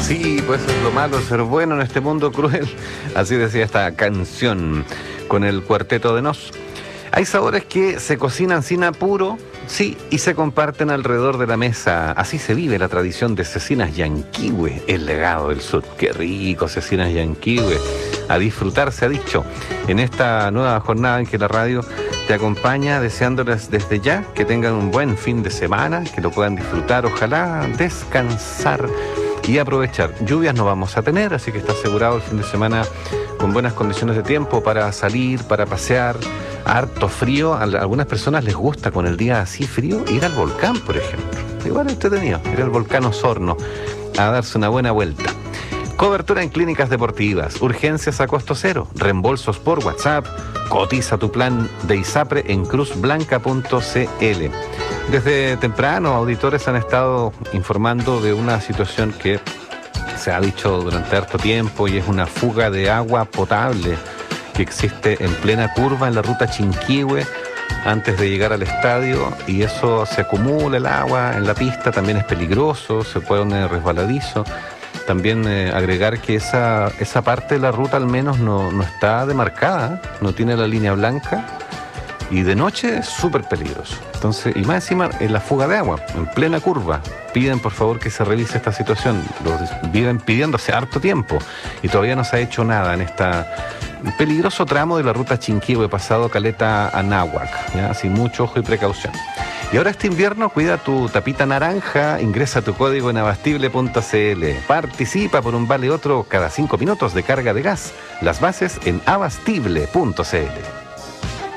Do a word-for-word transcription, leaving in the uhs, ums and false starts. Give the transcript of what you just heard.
Sí, pues es lo malo, ser bueno en este mundo cruel. Así decía esta canción con el Cuarteto de Nos. Hay sabores que se cocinan sin apuro, sí, y se comparten alrededor de la mesa. Así se vive la tradición de Cecinas Yanquihue, el legado del sur. Qué rico, Cecinas Yanquihue. A disfrutar, se ha dicho, en esta nueva jornada en que la radio te acompaña, deseándoles desde ya que tengan un buen fin de semana, que lo puedan disfrutar, ojalá descansar y aprovechar. Lluvias no vamos a tener, así que está asegurado el fin de semana con buenas condiciones de tiempo para salir, para pasear. Harto frío, a algunas personas les gusta con el día así frío ir al volcán, por ejemplo. Igual es entretenido, ir al volcán Osorno a darse una buena vuelta. Cobertura en clínicas deportivas, urgencias a costo cero, reembolsos por WhatsApp. Cotiza tu plan de ISAPRE en cruz blanca punto c l. Desde temprano, auditores han estado informando de una situación que se ha dicho durante harto tiempo y es una fuga de agua potable que existe en plena curva en la ruta Chinquihue antes de llegar al estadio, y eso se acumula el agua en la pista, también es peligroso, se pone resbaladizo. También eh, agregar que esa, esa parte de la ruta al menos no, no está demarcada, no tiene la línea blanca, y de noche es súper peligroso. Entonces, y más encima en la fuga de agua, en plena curva. Piden por favor que se revise esta situación. Lo viven pidiendo hace harto tiempo y todavía no se ha hecho nada en esta peligroso tramo de la ruta Chinquihue, pasado Caleta a Náhuac, ¿ya? Así mucho ojo y precaución. Y ahora este invierno cuida tu tapita naranja, ingresa tu código en abastible punto c l. Participa por un vale otro cada cinco minutos de carga de gas. Las bases en abastible punto c l.